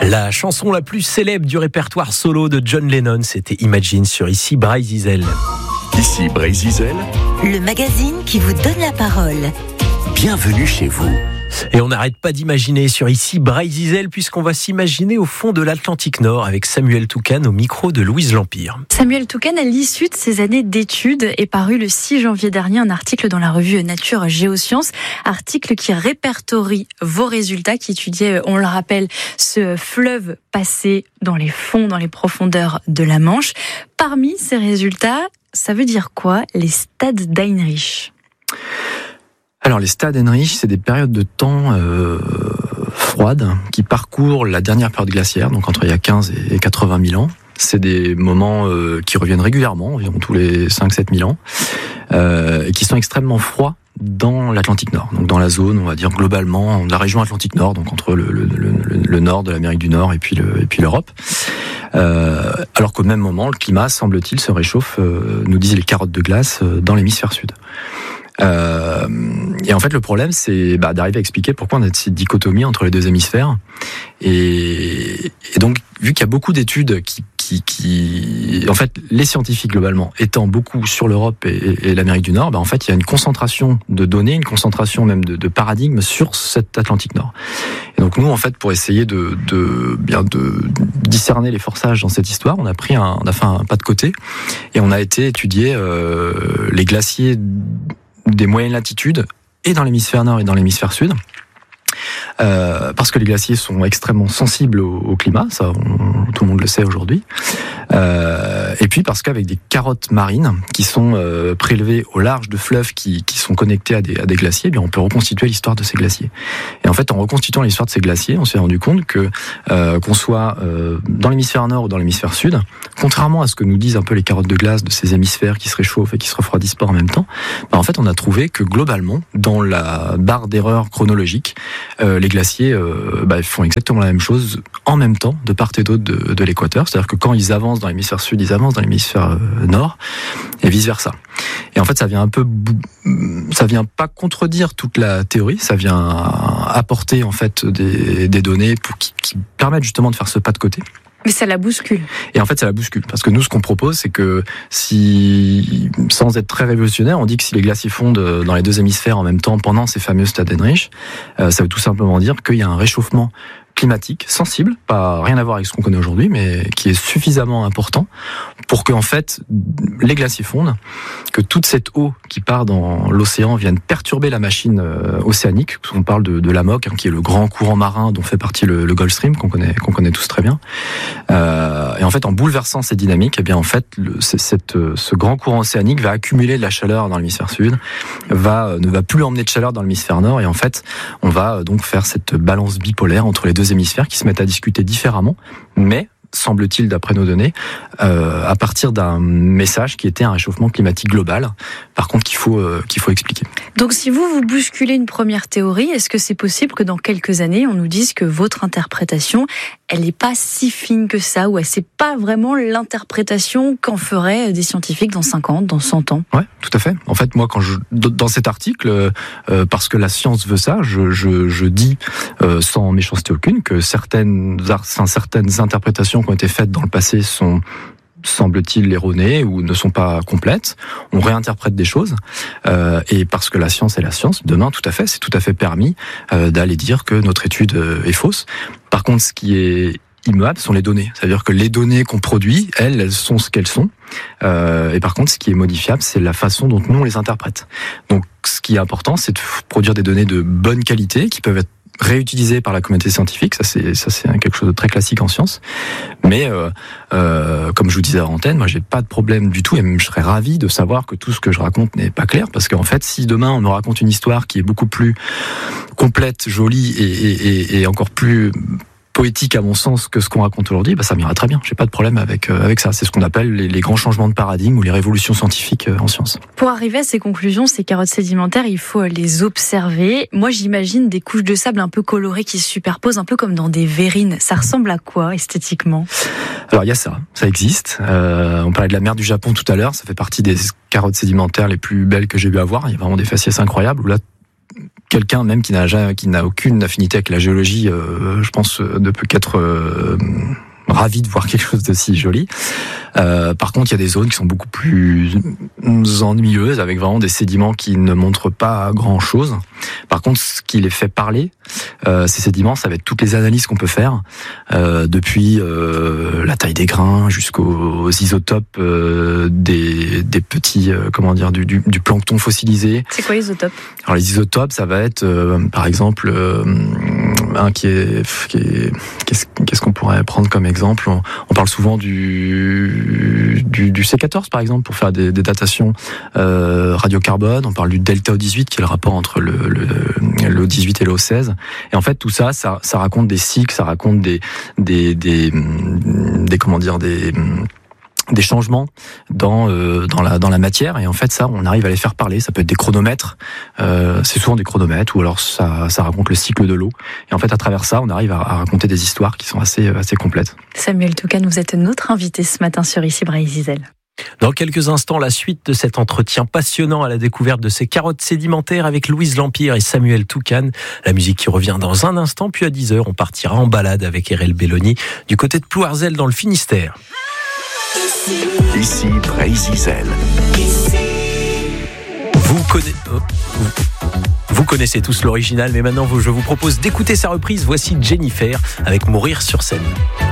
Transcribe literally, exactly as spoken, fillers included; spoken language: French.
La chanson la plus célèbre du répertoire solo de John Lennon, c'était Imagine sur Ici Bray-Zizel. Ici Bray-Zizel, le magazine qui vous donne la parole. Bienvenue chez vous. Et on n'arrête pas d'imaginer sur Ici Bray-Zizel, puisqu'on va s'imaginer au fond de l'Atlantique Nord avec Samuel Toucan au micro de Louise Lampire. Samuel Toucan, à l'issue de ses années d'études, est paru le six janvier dernier un article dans la revue Nature Géosciences, article qui répertorie vos résultats, qui étudiait, on le rappelle, ce fleuve passé dans les fonds, dans les profondeurs de la Manche. Parmi ces résultats, ça veut dire quoi, les stades d'Heinrich ? Alors les stades Heinrich, c'est des périodes de temps euh, froides qui parcourent la dernière période glaciaire, donc entre il y a quinze et quatre-vingt mille ans. C'est des moments euh, qui reviennent régulièrement, environ tous les cinq à sept mille ans, euh, et qui sont extrêmement froids dans l'Atlantique Nord, donc dans la zone, on va dire globalement, de la région Atlantique Nord, donc entre le, le, le, le nord de l'Amérique du Nord et puis, le, et puis l'Europe. Euh, alors qu'au même moment, le climat, semble-t-il, se réchauffe, euh, nous disent les carottes de glace, euh, dans l'hémisphère sud. Euh, et en fait, le problème, c'est bah, d'arriver à expliquer pourquoi on a cette dichotomie entre les deux hémisphères. Et, et donc, vu qu'il y a beaucoup d'études qui, qui, qui, en fait, les scientifiques globalement étant beaucoup sur l'Europe et, et l'Amérique du Nord, bah, en fait, il y a une concentration de données, une concentration même de, de paradigmes sur cet Atlantique Nord. Et donc, nous, en fait, pour essayer de, de bien de discerner les forçages dans cette histoire, on a pris un, on a fait un pas de côté et on a été étudier euh, les glaciers des moyennes latitudes, et dans l'hémisphère nord et dans l'hémisphère sud, euh, parce que les glaciers sont extrêmement sensibles au, au climat, ça on, tout le monde le sait aujourd'hui, euh, et puis parce qu'avec des carottes marines qui sont euh, prélevées au large de fleuves qui, qui sont connectés à des, à des glaciers, eh bien on peut reconstituer l'histoire de ces glaciers. Et en fait, en reconstituant l'histoire de ces glaciers, on s'est rendu compte que euh, qu'on soit euh, dans l'hémisphère nord ou dans l'hémisphère sud, contrairement à ce que nous disent un peu les carottes de glace de ces hémisphères qui se réchauffent et qui se refroidissent pas en même temps, bah en fait on a trouvé que globalement, dans la barre d'erreur chronologique, euh, les glaciers euh, bah, font exactement la même chose en même temps de part et d'autre de, de l'équateur, c'est-à-dire que quand ils avancent dans l'hémisphère sud, ils avancent dans l'hémisphère euh, nord et vice versa. Et en fait, ça vient un peu, ça vient pas contredire toute la théorie, ça vient apporter en fait des, des données pour qui, qui permettent justement de faire ce pas de côté. Mais ça la bouscule. Et en fait, ça la bouscule. Parce que nous, ce qu'on propose, c'est que si, sans être très révolutionnaire, on dit que si les glaciers fondent dans les deux hémisphères en même temps pendant ces fameux stades Heinrich, euh, ça veut tout simplement dire qu'il y a un réchauffement climatique sensible, pas rien à voir avec ce qu'on connaît aujourd'hui, mais qui est suffisamment important pour que en fait les glaciers fondent, que toute cette eau qui part dans l'océan vienne perturber la machine euh, océanique. On parle de, de l'A M O C, hein, qui est le grand courant marin dont fait partie le, le Gulf Stream qu'on connaît, qu'on connaît tous très bien. Euh, et en fait, en bouleversant ces dynamiques, eh bien en fait, le, cette, ce grand courant océanique va accumuler de la chaleur dans l'hémisphère sud, va ne va plus emmener de chaleur dans l'hémisphère nord, et en fait, on va donc faire cette balance bipolaire entre les deux hémisphères qui se mettent à discuter différemment, mais semble-t-il, d'après nos données, euh, à partir d'un message qui était un réchauffement climatique global, par contre qu'il faut, euh, qu'il faut expliquer. Donc si vous, vous bousculez une première théorie, est-ce que c'est possible que dans quelques années, on nous dise que votre interprétation, elle n'est pas si fine que ça, ou c'est pas vraiment l'interprétation qu'en feraient des scientifiques dans cinquante, dans cent ans? Ouais, tout à fait. En fait, moi, quand je, dans cet article, euh, parce que la science veut ça, je, je, je dis, euh, sans méchanceté aucune, que certaines, certaines interprétations qui ont été faites dans le passé sont, semble-t-il, erronées ou ne sont pas complètes. On réinterprète des choses, euh, et parce que la science est la science, demain, tout à fait, c'est tout à fait permis euh, d'aller dire que notre étude euh, est fausse. Par contre, ce qui est immuable sont les données. C'est-à-dire que les données qu'on produit, elles, elles sont ce qu'elles sont. Euh, et par contre, ce qui est modifiable, c'est la façon dont nous on les interprète. Donc, ce qui est important, c'est de produire des données de bonne qualité qui peuvent être réutilisé par la communauté scientifique, ça c'est ça c'est quelque chose de très classique en science. Mais euh, euh, comme je vous disais à l'antenne, moi j'ai pas de problème du tout, et même je serais ravi de savoir que tout ce que je raconte n'est pas clair, parce qu'en fait, si demain on me raconte une histoire qui est beaucoup plus complète, jolie et, et, et encore plus poétique à mon sens que ce qu'on raconte aujourd'hui, bah ça m'ira très bien. J'ai pas de problème avec euh, avec ça. C'est ce qu'on appelle les, les grands changements de paradigme ou les révolutions scientifiques euh, en sciences. Pour arriver à ces conclusions, ces carottes sédimentaires, il faut les observer. Moi, j'imagine des couches de sable un peu colorées qui se superposent, un peu comme dans des verrines. Ça ressemble à quoi esthétiquement? Alors il y a ça, ça existe. Euh, on parlait de la mer du Japon tout à l'heure. Ça fait partie des carottes sédimentaires les plus belles que j'ai pu avoir. Il y a vraiment des faciès incroyables où là quelqu'un même qui n'a jamais, qui n'a aucune affinité avec la géologie, euh, je pense, ne peut qu'être euh, ravi de voir quelque chose de si joli. Euh, par contre, il y a des zones qui sont beaucoup plus ennuyeuses, avec vraiment des sédiments qui ne montrent pas grand-chose. Par contre, ce qui les fait parler, euh, ces sédiments, ça va être toutes les analyses qu'on peut faire, euh, depuis euh, la taille des grains jusqu'aux isotopes euh, des, des petits, euh, comment dire, du, du, du plancton fossilisé. C'est quoi isotopes ? Alors les isotopes, ça va être, euh, par exemple, euh, un qui est, qui est qu'est-ce, qu'est-ce qu'on pourrait prendre comme exemple ? on, on parle souvent du, du, du C quatorze, par exemple, pour faire des, des datations euh, radiocarbone. On parle du delta O dix-huit, qui est le rapport entre le, le, le O dix-huit et le O seize. Et en fait, tout ça, ça, ça raconte des cycles, ça raconte des, des, des, des comment dire, des des changements dans euh, dans la dans la matière, et en fait ça on arrive à les faire parler. Ça peut être des chronomètres, euh, c'est souvent des chronomètres, ou alors ça ça raconte le cycle de l'eau, et en fait à travers ça on arrive à, à raconter des histoires qui sont assez assez complètes. Samuel Toucan, vous êtes notre invité ce matin sur Ici Brésil. Dans quelques instants, la suite de cet entretien passionnant à la découverte de ces carottes sédimentaires avec Louise Lampire et Samuel Toucan. La musique qui revient dans un instant, puis à dix heures on partira en balade avec Erel Belloni du côté de Plouarzel dans le Finistère. Ici Brésil. Vous connaissez, vous connaissez tous l'original, mais maintenant je vous propose d'écouter sa reprise. Voici Jennifer avec Mourir sur scène.